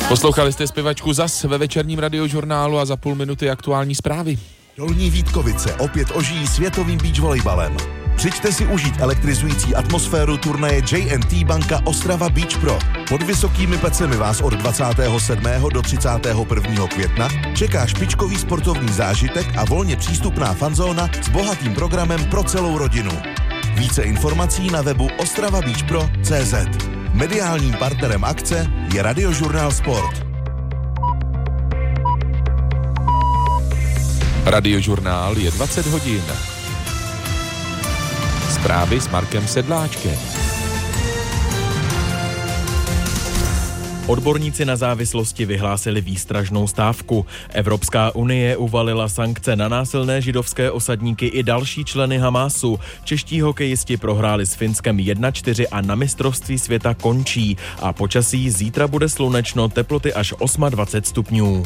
Poslouchali jste zpěvačku Zas ve večerním radiožurnálu a za půl minuty aktuální zprávy. Dolní Vítkovice opět ožijí světovým beach volejbalem. Přijďte si užít elektrizující atmosféru turnaje J&T Banka Ostrava Beach Pro. Pod vysokými pecemi vás od 27. do 31. května čeká špičkový sportovní zážitek a volně přístupná fanzóna s bohatým programem pro celou rodinu. Více informací na webu ostravabeachpro.cz. Mediálním partnerem akce je Radiožurnál Sport. Radiožurnál je 20 hodin. Zprávy s Markem Sedláčkem. Odborníci na závislosti vyhlásili výstražnou stávku. Evropská unie uvalila sankce na násilné židovské osadníky i další členy Hamásu. Čeští hokejisti prohráli s Finskem 1-4 a na mistrovství světa končí. A počasí zítra bude slunečno, teploty až 28 stupňů.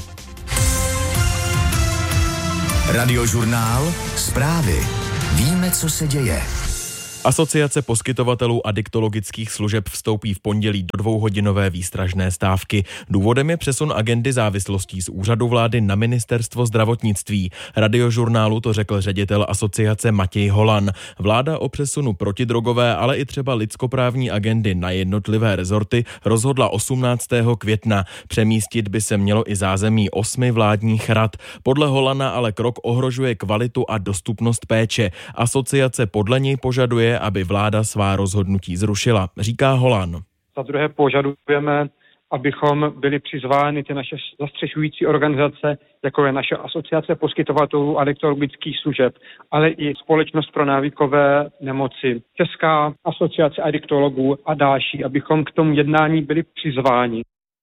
Radiožurnál, zprávy. Víme, co se děje. Asociace poskytovatelů adiktologických služeb vstoupí v pondělí do 2hodinové výstražné stávky. Důvodem je přesun agendy závislostí z úřadu vlády na ministerstvo zdravotnictví. Radiožurnálu to řekl ředitel asociace Matěj Holan. Vláda o přesunu protidrogové, ale i třeba lidskoprávní agendy na jednotlivé rezorty rozhodla 18. května. Přemístit by se mělo i zázemí 8 vládních rad. Podle Holana ale krok ohrožuje kvalitu a dostupnost péče. Asociace podle něj požaduje, aby vláda svá rozhodnutí zrušila, říká Holan. Za druhé požadujeme, abychom byli přizvány ty naše zastřešující organizace, jako je naše asociace poskytovatelů adiktologických služeb, ale i Společnost pro návykové nemoci, Česká asociace adiktologů a další, abychom k tomu jednání byli přizváni.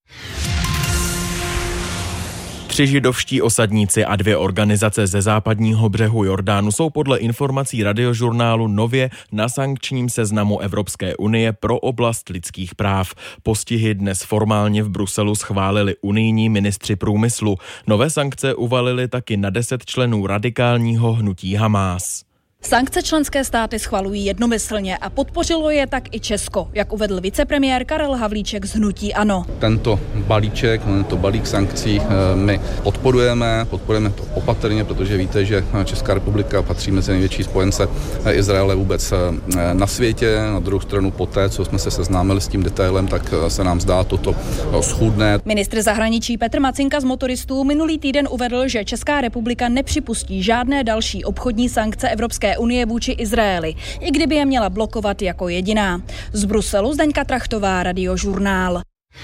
3 židovští osadníci a 2 organizace ze západního břehu Jordánu jsou podle informací Radiožurnálu nově na sankčním seznamu Evropské unie pro oblast lidských práv. Postihy dnes formálně v Bruselu schválili unijní ministři průmyslu. Nové sankce uvalili taky na 10 členů radikálního hnutí Hamás. Sankce členské státy schvalují jednomyslně a podpořilo je tak i Česko, jak uvedl vicepremiér Karel Havlíček z hnutí ANO. Tento balík sankcí my podporujeme to opatrně, protože víte, že Česká republika patří mezi největší spojence Izraele vůbec na světě. Na druhou stranu poté, co jsme se seznámili s tím detailem, tak se nám zdá toto schůdné. Ministr zahraničí Petr Macinka z Motoristů minulý týden uvedl, že Česká republika nepřipustí žádné další obchodní sankce Evropské unie vůči Izraeli, i kdyby je měla blokovat jako jediná. Z Bruselu Zdeňka Trachtová, Radiožurnál.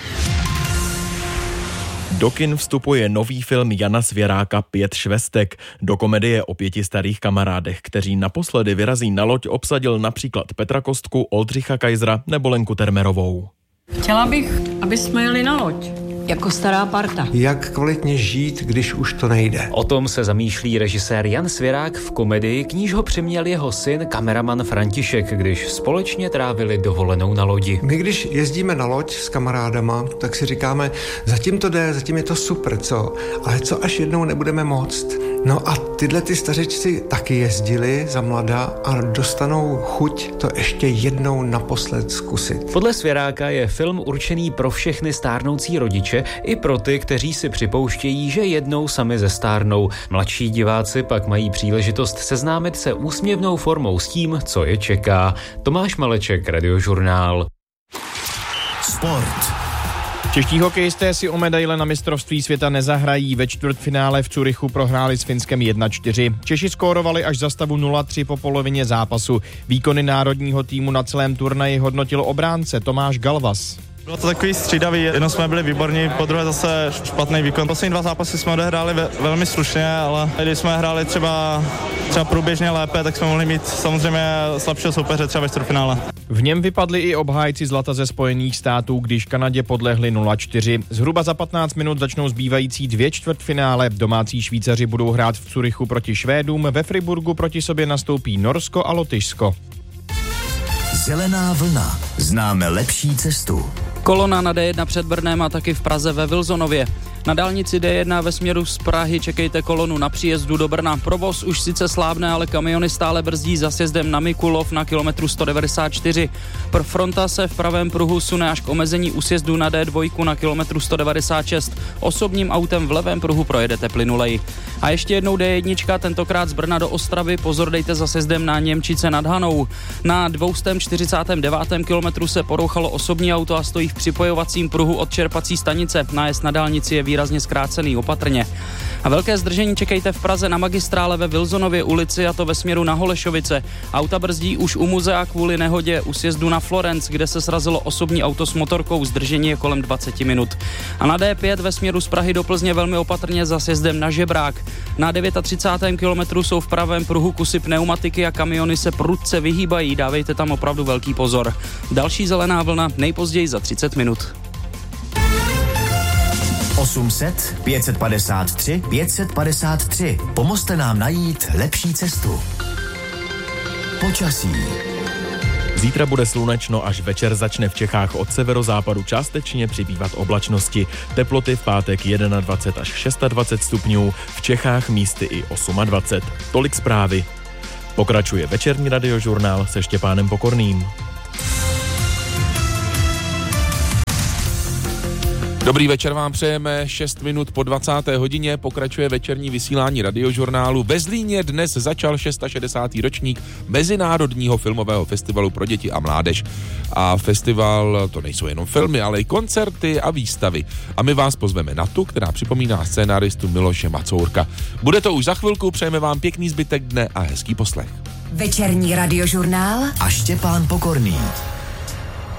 Do kin vstupuje nový film Jana Svěráka 5 švestek. Do komedie o 5 starých kamarádech, kteří naposledy vyrazí na loď, obsadil například Petra Kostku, Oldřicha Kajzra nebo Lenku Termerovou. Chtěla bych, aby jsme jeli na loď. Jako stará parta. Jak kvalitně žít, když už to nejde? O tom se zamýšlí režisér Jan Svěrák v komedii, k níž ho přiměl jeho syn, kameraman František, když společně trávili dovolenou na lodi. My, když jezdíme na loď s kamarádama, tak si říkáme, zatím to jde, zatím je to super, co? Ale co až jednou nebudeme moct? No a tyhle ty stařečci taky jezdili za mlada a dostanou chuť to ještě jednou naposled zkusit. Podle Svěráka je film určený pro všechny stárnoucí rodiče i pro ty, kteří si připouštějí, že jednou sami zestárnou. Mladší diváci pak mají příležitost seznámit se úsměvnou formou s tím, co je čeká. Tomáš Maleček, Radiožurnál. Sport. Čeští hokejisté si o medaile na mistrovství světa nezahrají. Ve čtvrtfinále v Curychu prohráli s Finskem 1-4. Češi skórovali až za stavu 0-3 po polovině zápasu. Výkony národního týmu na celém turnaji hodnotil obránce Tomáš Galvas. Bylo to takový střídavý, jednou jsme byli výborní, po druhé zase špatný výkon. Poslední 2 zápasy jsme odehráli velmi slušně, ale když jsme hráli třeba průběžně lépe, tak jsme mohli mít samozřejmě slabšího soupeře třeba ve čtvrtfinále. V něm vypadli i obhájci zlata ze Spojených států, když Kanadě podlehli 0-4. Zhruba za 15 minut začnou zbývající 2 čtvrtfinále. Domácí Švýcaři budou hrát v Curychu proti Švédům, ve Friburgu proti sobě nastoupí Norsko a Lotyšsko. Zelená vlna. Známe lepší cestu. Kolona na D1 před Brnem a taky v Praze ve Vilzonově. Na dálnici D1 ve směru z Prahy čekejte kolonu na příjezdu do Brna. Provoz už sice slábne, ale kamiony stále brzdí za sjezdem na Mikulov na kilometru 194. Fronta se v pravém pruhu sune až k omezení u sjezdu na D2 na kilometru 196. Osobním autem v levém pruhu projedete plynuleji. A ještě jednou D1, tentokrát z Brna do Ostravy, pozor dejte za sjezdem na Němčice nad Hanou. Na 249. kilometru se porouchalo osobní auto a stojí v připojovacím pruhu od čerpací stanice. Nájezd na dálnici je výrazně zkrácený, opatrně. A velké zdržení čekejte v Praze na magistrále ve Wilsonově ulici, a to ve směru na Holešovice. Auta brzdí už u muzea kvůli nehodě u sjezdu na Florence, kde se srazilo osobní auto s motorkou, zdržení je kolem 20 minut. A na D5 ve směru z Prahy do Plzně velmi opatrně za sjezdem na Žebrák. Na 39. kilometru jsou v pravém pruhu kusy pneumatiky a kamiony se prudce vyhýbají, dávejte tam opravdu velký pozor. Další zelená vlna nejpozději za 30 minut. 800 553 553. Pomozte nám najít lepší cestu. Počasí. Zítra bude slunečno, až večer začne v Čechách od severozápadu částečně přibývat oblačnosti. Teploty v pátek 21 až 26 stupňů, v Čechách místy i 28. Tolik zprávy. Pokračuje večerní radiožurnál se Štěpánem Pokorným. Dobrý večer vám přejeme, 6 minut po 20. hodině pokračuje večerní vysílání radiožurnálu. Ve Zlíně dnes začal 660. ročník Mezinárodního filmového festivalu pro děti a mládež. A festival, to nejsou jenom filmy, ale i koncerty a výstavy. A my vás pozveme na tu, která připomíná scénáristu Miloše Macourka. Bude to už za chvilku, přejeme vám pěkný zbytek dne a hezký poslech. Večerní radiožurnál a Štěpán Pokorný.